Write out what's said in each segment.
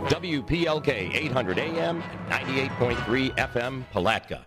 WPLK 800 AM and 98.3 FM Palatka.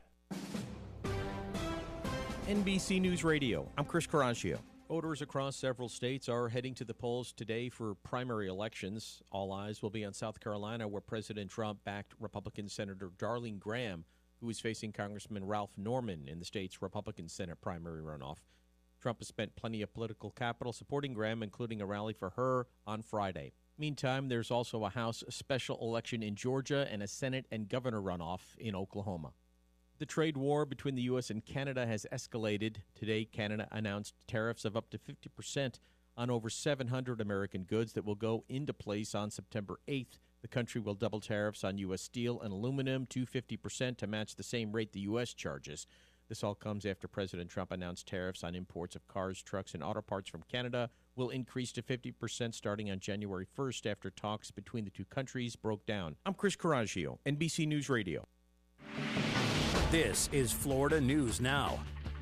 NBC News Radio. I'm Chris Caraccio. Voters across several states are heading to the polls today for primary elections. All eyes will be on South Carolina, where President Trump backed Republican Senator Darlene Graham, who is facing Congressman Ralph Norman in the state's Republican Senate primary runoff. Trump has spent plenty of political capital supporting Graham, including a rally for her on Friday. Meantime, there's also a House special election in Georgia and a Senate and governor runoff in Oklahoma. The trade war between the U.S. and Canada has escalated. Today, Canada announced tariffs of up to 50% on over 700 American goods that will go into place on September 8th. The country will double tariffs on U.S. steel and aluminum to 50% to match the same rate the U.S. charges. This all comes after President Trump announced tariffs on imports of cars, trucks, and auto parts from Canada will increase to 50% starting on January 1st after talks between the two countries broke down. I'm Chris Caraccio, NBC News Radio. This is Florida News Now.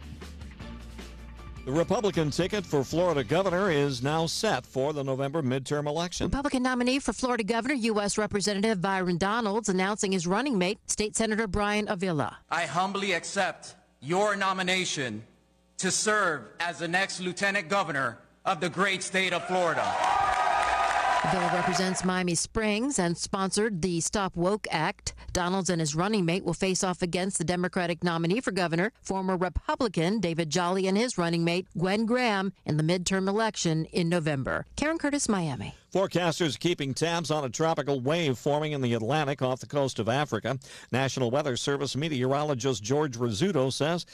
The Republican ticket for Florida governor is now set for the November midterm election. Republican nominee for Florida governor, U.S. Representative Byron Donalds, announcing his running mate, State Senator Brian Avila. I humbly accept your nomination to serve as the next lieutenant governor of the great state of Florida. Avila represents Miami Springs and sponsored the Stop Woke Act. Donalds and his running mate will face off against the Democratic nominee for governor, former Republican David Jolly, and his running mate Gwen Graham in the midterm election in November. Karen Curtis, Miami. Forecasters keeping tabs on a tropical wave forming in the Atlantic off the coast of Africa. National Weather Service meteorologist George Rizzuto says